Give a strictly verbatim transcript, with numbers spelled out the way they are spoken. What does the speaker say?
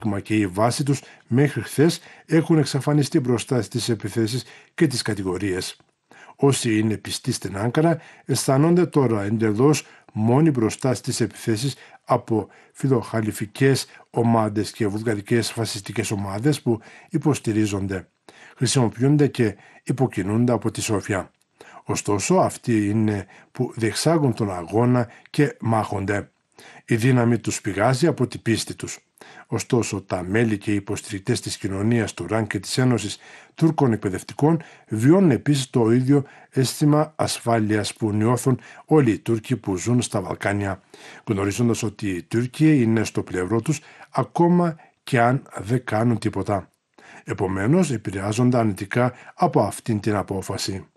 και η βάση τους μέχρι χθες έχουν εξαφανιστεί μπροστά στις επιθέσεις και τις κατηγορίες. Όσοι είναι πιστοί στην Άγκαρα αισθάνονται τώρα εντελώς μόνοι μπροστά στις επιθέσεις από φιλοχαλιφικές ομάδες και βουλγαρικές φασιστικές ομάδες που υποστηρίζονται, χρησιμοποιούνται και υποκινούνται από τη Σόφια. Ωστόσο, αυτοί είναι που διεξάγουν τον αγώνα και μάχονται. Η δύναμη τους πηγάζει από την πίστη τους. Ωστόσο, τα μέλη και οι υποστηρικτές της κοινωνίας του ΡΑΝ και της Ένωσης Τούρκων Εκπαιδευτικών βιώνουν επίσης το ίδιο αίσθημα ασφάλειας που νιώθουν όλοι οι Τούρκοι που ζουν στα Βαλκάνια, γνωρίζοντας ότι οι Τούρκοι είναι στο πλευρό τους ακόμα και αν δεν κάνουν τίποτα. Επομένως, επηρεάζονται αρνητικά από αυτήν την απόφαση.